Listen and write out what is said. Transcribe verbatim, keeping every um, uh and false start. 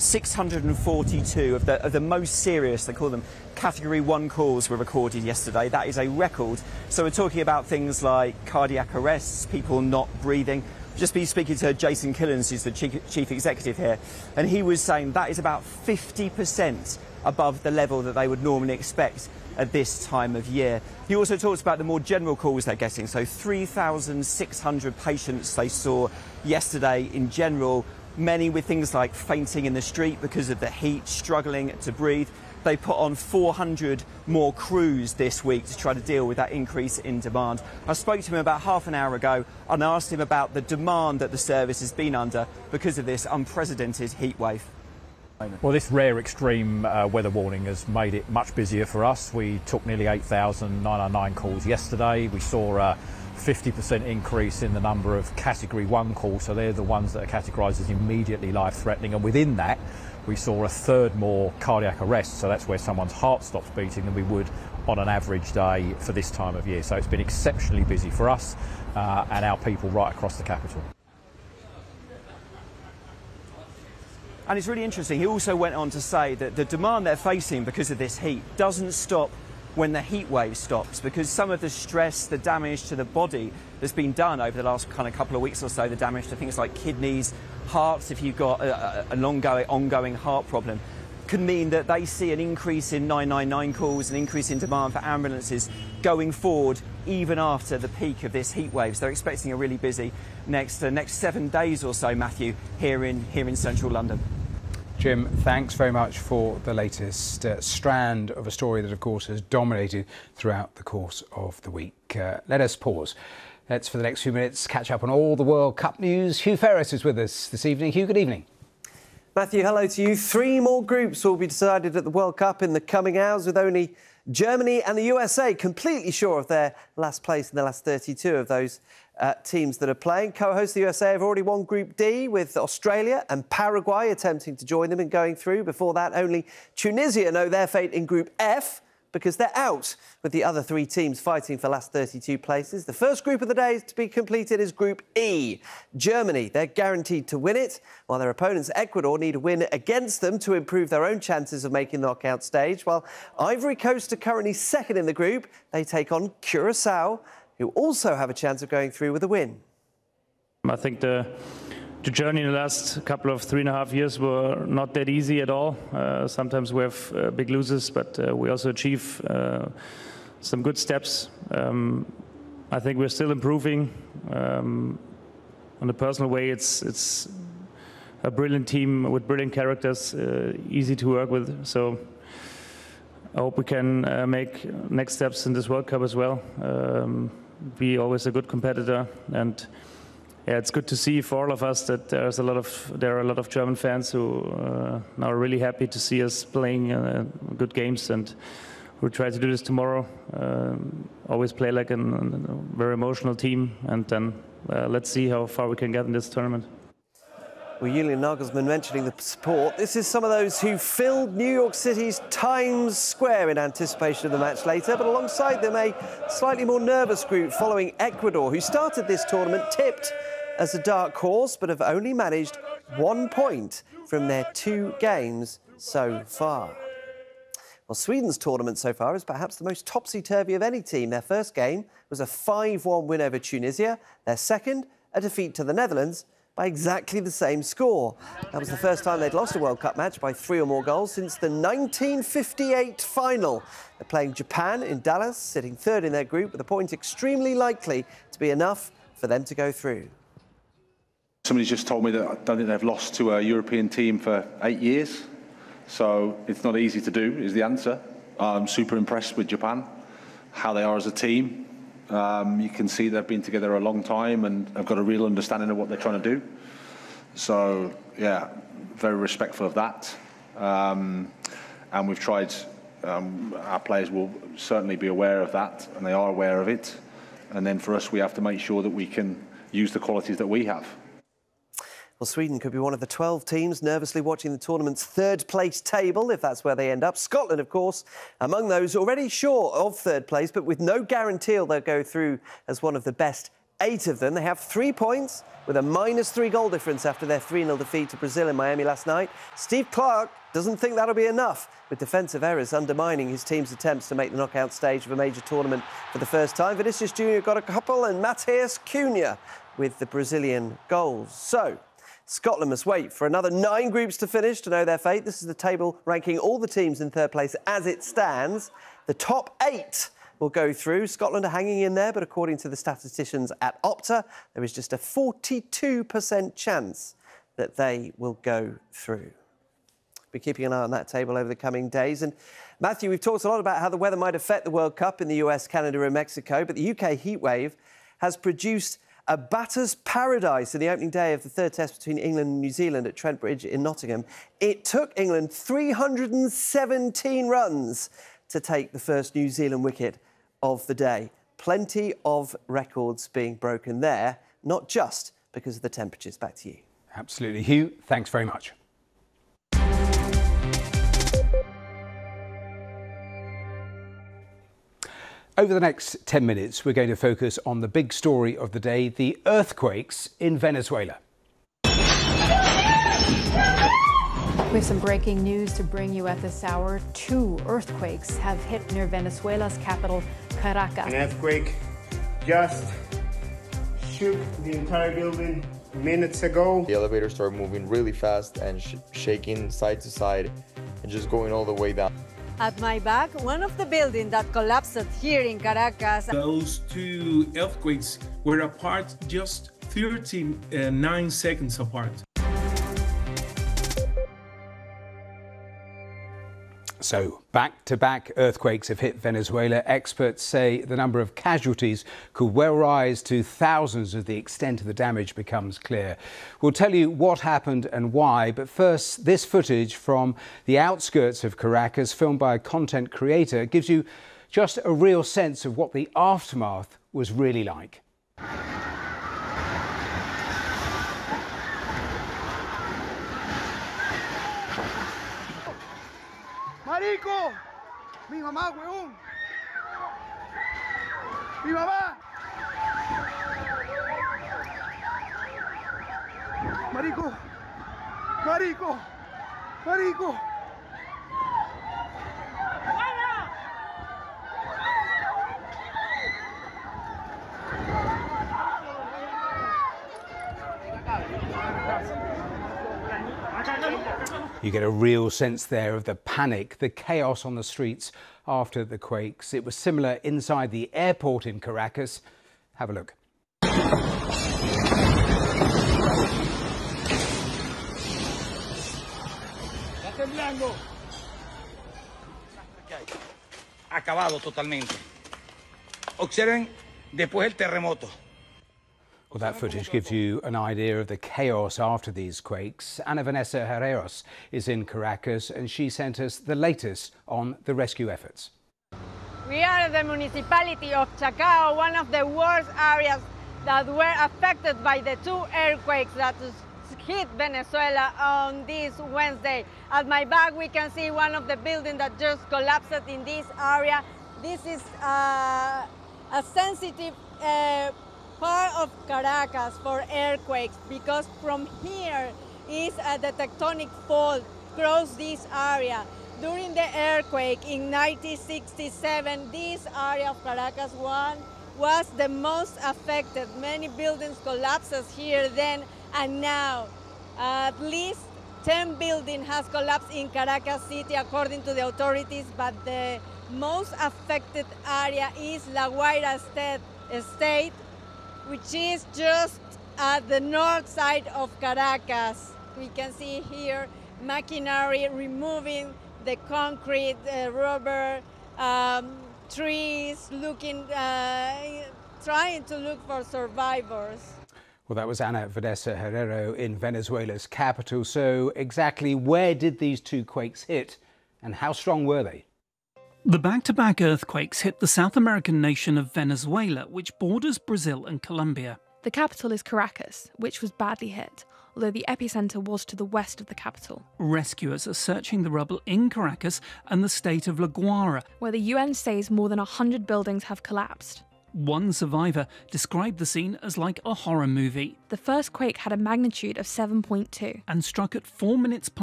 six hundred forty-two of the, of the most serious, they call them category one calls, were recorded yesterday. That is a record. So we're talking about things like cardiac arrests, people not breathing. Just been speaking to Jason Killens, who's the chief, chief executive here, and he was saying that is about fifty percent above the level that they would normally expect at this time of year. He also talks about the more general calls they're getting. So three thousand six hundred patients they saw yesterday in general, many with things like fainting in the street because of the heat, struggling to breathe. They put on four hundred more crews this week to try to deal with that increase in demand. I spoke to him about half an hour ago and asked him about the demand that the service has been under because of this unprecedented heat wave. Well, this rare extreme uh, weather warning has made it much busier for us. We took nearly eight thousand nine hundred nine calls yesterday. We saw a fifty percent increase in the number of category one calls, so they're the ones that are categorised as immediately life-threatening, and within that we saw a third more cardiac arrests, so that's where someone's heart stops beating, than we would on an average day for this time of year. So it's been exceptionally busy for us uh, and our people right across the capital. And it's really interesting, he also went on to say that the demand they're facing because of this heat doesn't stop when the heat wave stops, because some of the stress, the damage to the body that's been done over the last kind of couple of weeks or so, the damage to things like kidneys, hearts, if you've got a, a, an ongoing, ongoing heart problem, can mean that they see an increase in nine nine nine calls, an increase in demand for ambulances going forward, even after the peak of this heat wave. So they're expecting a really busy next, uh, next seven days or so, Matthew, here in, here in central London. Jim, thanks very much for the latest uh, strand of a story that, of course, has dominated throughout the course of the week. Uh, let us pause. Let's, for the next few minutes, catch up on all the World Cup news. Hugh Ferris is with us this evening. Hugh, good evening. Matthew, hello to you. Three more groups will be decided at the World Cup in the coming hours, with only Germany and the U S A completely sure of their last place in the last thirty-two of those uh, teams that are playing. Co-hosts the U S A have already won Group D, with Australia and Paraguay attempting to join them and going through. Before that, only Tunisia know their fate in Group F, because they're out, with the other three teams fighting for last thirty-two places. The first group of the day to be completed is Group E. Germany, they're guaranteed to win it, while their opponents, Ecuador, need a win against them to improve their own chances of making the knockout stage. While Ivory Coast are currently second in the group, they take on Curacao, who also have a chance of going through with a win. I think the The journey in the last couple of three and a half years were not that easy at all. Uh, sometimes we have uh, big losers, but uh, we also achieve uh, some good steps. Um, I think we're still improving. Um, on a personal way, it's it's a brilliant team with brilliant characters, uh, easy to work with. So I hope we can uh, make next steps in this World Cup as well. Um, be always a good competitor, and yeah, it's good to see for all of us that there's a lot of there are a lot of German fans who uh, are really happy to see us playing uh, good games, and we'll try to do this tomorrow. Um, always play like an, a very emotional team, and then uh, let's see how far we can get in this tournament. Well, Julian Nagelsmann mentioning the support. This is some of those who filled New York City's Times Square in anticipation of the match later, but alongside them a slightly more nervous group following Ecuador, who started this tournament tipped as a dark horse, but have only managed one point from their two games so far. Well, Sweden's tournament so far is perhaps the most topsy-turvy of any team. Their first game was a five one win over Tunisia. Their second, a defeat to the Netherlands by exactly the same score. That was the first time they'd lost a World Cup match by three or more goals since the nineteen fifty-eight final. They're playing Japan in Dallas, sitting third in their group, with a point extremely likely to be enough for them to go through. Somebody's just told me that I don't think they've lost to a European team for eight years. So it's not easy to do, is the answer. I'm super impressed with Japan, how they are as a team. Um, you can see they've been together a long time and have got a real understanding of what they're trying to do. So, yeah, very respectful of that. Um, and we've tried, um, our players will certainly be aware of that, and they are aware of it. And then for us, we have to make sure that we can use the qualities that we have. Well, Sweden could be one of the twelve teams nervously watching the tournament's third-place table, if that's where they end up. Scotland, of course, among those already sure of third place, but with no guarantee they'll go through as one of the best eight of them. They have three points with a minus three goal difference after their three nil defeat to Brazil in Miami last night. Steve Clarke doesn't think that'll be enough, with defensive errors undermining his team's attempts to make the knockout stage of a major tournament for the first time. Vinicius Junior got a couple, and Matheus Cunha with the Brazilian goals. So Scotland must wait for another nine groups to finish to know their fate. This is the table ranking all the teams in third place as it stands. The top eight will go through. Scotland are hanging in there, but according to the statisticians at Opta, there is just a forty-two percent chance that they will go through. Be keeping an eye on that table over the coming days. And Matthew, we've talked a lot about how the weather might affect the World Cup in the U S, Canada and Mexico, but the U K heatwave has produced a batter's paradise in the opening day of the third test between England and New Zealand at Trent Bridge in Nottingham. It took England three hundred seventeen runs to take the first New Zealand wicket of the day. Plenty of records being broken there, not just because of the temperatures. Back to you. Absolutely. Hugh, thanks very much. Over the next ten minutes, we're going to focus on the big story of the day, the earthquakes in Venezuela. We have some breaking news to bring you at this hour. Two earthquakes have hit near Venezuela's capital, Caracas. An earthquake just shook the entire building minutes ago. The elevator started moving really fast and sh shaking side to side and just going all the way down. At my back, one of the buildings that collapsed here in Caracas. Those two earthquakes were apart just thirty-nine seconds apart. So, back-to-back earthquakes have hit Venezuela. Experts say the number of casualties could well rise to thousands as the extent of the damage becomes clear. We'll tell you what happened and why, but first, this footage from the outskirts of Caracas, filmed by a content creator, gives you just a real sense of what the aftermath was really like. Marico, mi mamá, huevón. Mi mamá. Marico, marico, marico. You get a real sense there of the panic, the chaos on the streets after the quakes. It was similar inside the airport in Caracas. Have a look. Acabado totalmente. Observen después el terremoto. Well, that footage gives you an idea of the chaos after these quakes. Ana Vanessa Herreros is in Caracas and she sent us the latest on the rescue efforts. We are in the municipality of Chacao, one of the worst areas that were affected by the two earthquakes that hit Venezuela on this Wednesday. At my back, we can see one of the buildings that just collapsed in this area. This is uh, a sensitive uh, part of Caracas for earthquakes, because from here is uh, the tectonic fault across this area. During the earthquake in nineteen sixty-seven, this area of Caracas one was the most affected. Many buildings collapsed here then and now. Uh, at least ten buildings has collapsed in Caracas City according to the authorities, but the most affected area is La Guaira State, State which is just at the north side of Caracas. We can see here machinery removing the concrete, uh, rubber, um, trees, looking, uh, trying to look for survivors. Well, that was Ana Vanessa Herrero in Venezuela's capital. So exactly where did these two quakes hit and how strong were they? The back-to-back earthquakes hit the South American nation of Venezuela, which borders Brazil and Colombia. The capital is Caracas, which was badly hit, although the epicenter was to the west of the capital. Rescuers are searching the rubble in Caracas and the state of La Guaira, where the U N says more than one hundred buildings have collapsed. One survivor described the scene as like a horror movie The first quake had a magnitude of seven point two. and struck at four minutes